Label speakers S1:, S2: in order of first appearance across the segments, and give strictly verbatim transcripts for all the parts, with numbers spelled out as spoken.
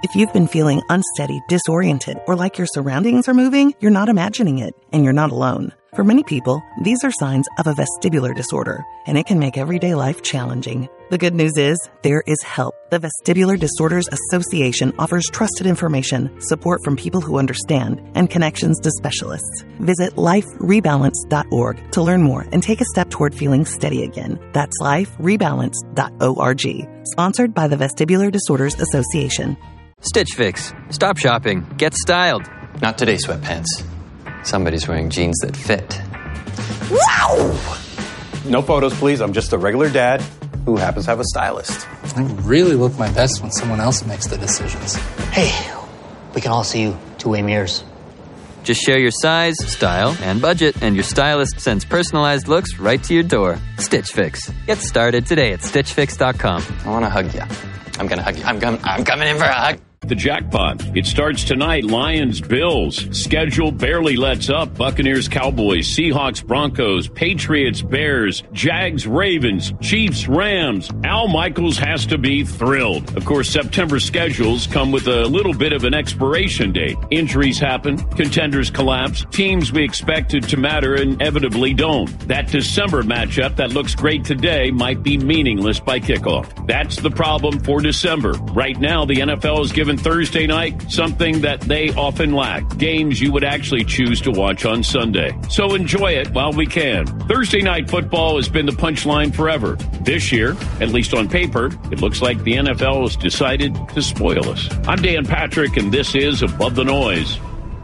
S1: If you've been feeling unsteady, disoriented, or like your surroundings are moving, you're not imagining it, and you're not alone. For many people, these are signs of a vestibular disorder, and it can make everyday life challenging. The good news is, there is help. The Vestibular Disorders Association offers trusted information, support from people who understand, and connections to specialists. Visit life rebalance dot org to learn more and take a step toward feeling steady again. That's life rebalance dot org. Sponsored by the Vestibular Disorders Association.
S2: Stitch Fix. Stop shopping. Get styled.
S3: Not today, sweatpants. Somebody's wearing jeans that fit.
S4: Wow! No photos, please. I'm just a regular dad who happens to have a stylist.
S5: I really look my best when someone else makes the decisions.
S6: Hey, we can all see you two-way mirrors.
S2: Just share your size, style, and budget, and your stylist sends personalized looks right to your door. Stitch Fix. Get started today at stitch fix dot com.
S3: I want to hug you. I'm going to hug you. I'm, com- I'm coming in for a hug.
S7: The jackpot. It starts tonight. Lions, Bills. Schedule barely lets up. Buccaneers, Cowboys, Seahawks, Broncos, Patriots, Bears, Jags, Ravens, Chiefs, Rams. Al Michaels has to be thrilled. Of course, September schedules come with a little bit of an expiration date. Injuries happen. Contenders collapse. Teams we expected to matter inevitably don't. That December matchup that looks great today might be meaningless by kickoff. That's the problem for December. Right now, the N F L is given Thursday night something that they often lack. Games you would actually choose to watch on Sunday. So enjoy it while we can. Thursday night football has been the punchline forever. This year, at least on paper, it looks like the N F L has decided to spoil us. I'm Dan Patrick, and this is Above the Noise.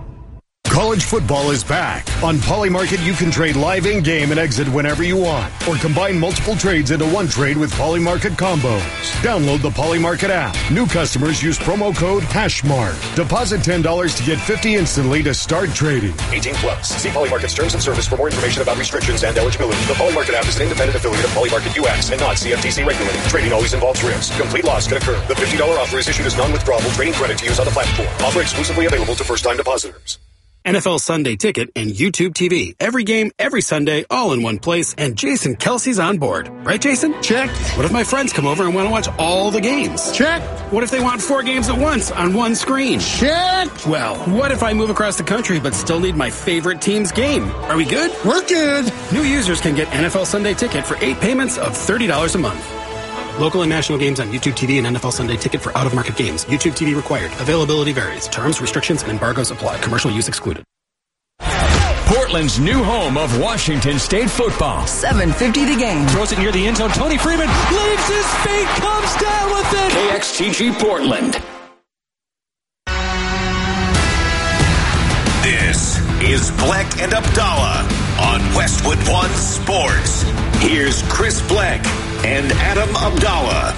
S8: College football is back. On Polymarket, you can trade live in-game and exit whenever you want, or combine multiple trades into one trade with Polymarket combos. Download the Polymarket app. New customers use promo code HASHMARK. Deposit ten dollars to get fifty dollars instantly to start trading.
S9: eighteen plus. See Polymarket's terms and service for more information about restrictions and eligibility. The Polymarket app is an independent affiliate of Polymarket U S and not C F T C regulated. Trading always involves risk. Complete loss can occur. The fifty dollars offer is issued as non-withdrawable trading credit to use on the platform. Offer exclusively available to first-time depositors.
S10: N F L Sunday Ticket and YouTube T V. Every game, every Sunday, all in one place, and Jason Kelsey's on board. Right, Jason?
S11: Check.
S10: What if my friends come over and want to watch all the games?
S11: Check.
S10: What if they want four games at once on one screen?
S11: Check.
S10: Well, what if I move across the country but still need my favorite team's game? Are we good?
S11: We're good.
S10: New users can get N F L Sunday Ticket for eight payments of thirty dollars a month. Local and national games on YouTube T V and N F L Sunday Ticket for out-of-market games. YouTube T V required. Availability varies. Terms, restrictions, and embargoes apply. Commercial use excluded.
S12: Portland's new home of Washington State football.
S13: seven fifty the game.
S12: Throws it near the end zone. Tony Freeman leaves his feet, comes down with it.
S14: K X T G Portland.
S15: This is Bleck and Abdallah on Westwood One Sports. Here's Chris Bleck and Adam Abdallah.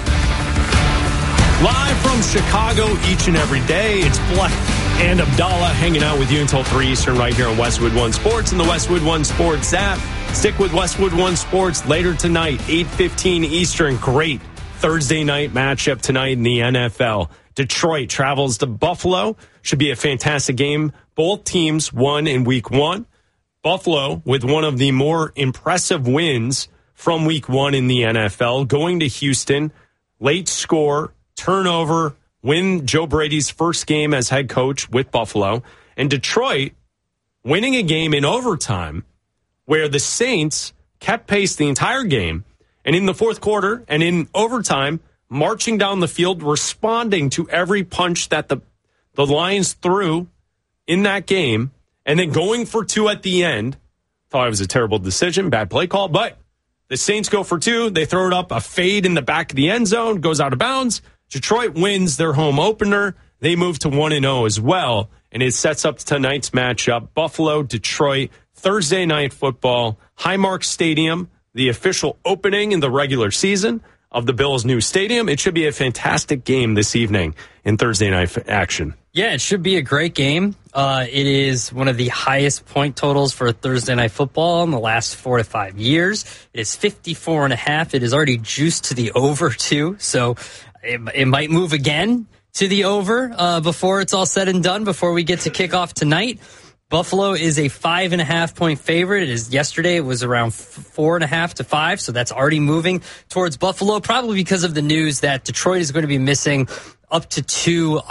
S16: Live from Chicago each and every day, it's Bleck and Abdallah hanging out with you until three Eastern right here on Westwood One Sports and the Westwood One Sports app. Stick with Westwood One Sports later tonight, eight fifteen Eastern. Great Thursday night matchup tonight in the N F L. Detroit travels to Buffalo. Should be a fantastic game. Both teams won in week one. Buffalo with one of the more impressive wins from week one in the N F L, going to Houston, late score, turnover, win Joe Brady's first game as head coach with Buffalo. And Detroit winning a game in overtime where the Saints kept pace the entire game. And in the fourth quarter and in overtime, marching down the field, responding to every punch that the, the Lions threw in that game, and then going for two at the end. Thought it was a terrible decision, bad play call, but the Saints go for two. They throw it up, a fade in the back of the end zone, goes out of bounds. Detroit wins their home opener. They move to one and oh as well, and it sets up tonight's matchup. Buffalo, Detroit, Thursday night football, Highmark Stadium, the official opening in the regular season of the Bills' new stadium. It should be a fantastic game this evening in Thursday night action.
S17: Yeah, it should be a great game. Uh, it is one of the highest point totals for Thursday night football in the last four to five years. It is fifty-four and a half. It is already juiced to the over, too. So it, it might move again to the over uh, before it's all said and done, before we get to kickoff tonight. Buffalo is a five and a half point favorite. It is yesterday. It was around four and a half to five. So that's already moving towards Buffalo, probably because of the news that Detroit is going to be missing up to two